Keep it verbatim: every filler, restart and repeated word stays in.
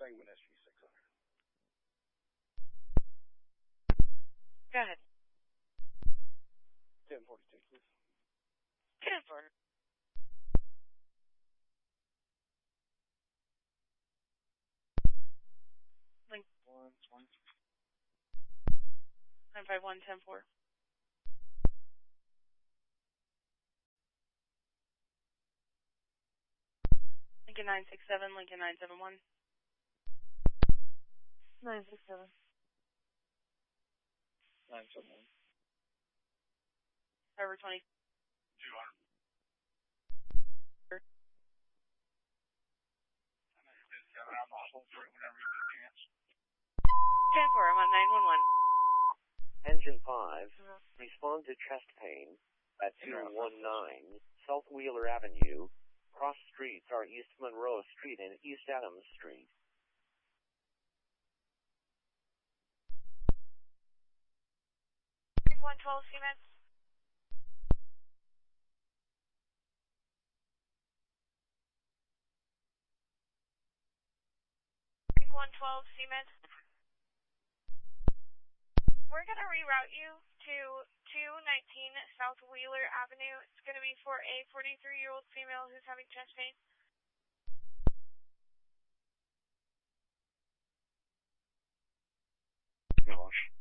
Ringman S G six hundred. Go ahead. ten forty-two, please. ten forty. Link One, one. nine five one ten four. Lincoln nine six seven, Lincoln nine seven one. nine six seven. nine seven one. Forever twenty. two hundred. I'm off for it whenever you get a chance. ten four, I'm on nine one one. Engine five, uh-huh. Respond to chest pain at two one nine South Wheeler Avenue. Cross streets are East Monroe Street and East Adams Street. one twelve Siemens. one twelve Siemens. We're going to reroute you to two nineteen South Wheeler Avenue. It's going to be for a forty-three-year-old female who's having chest pain. Gosh.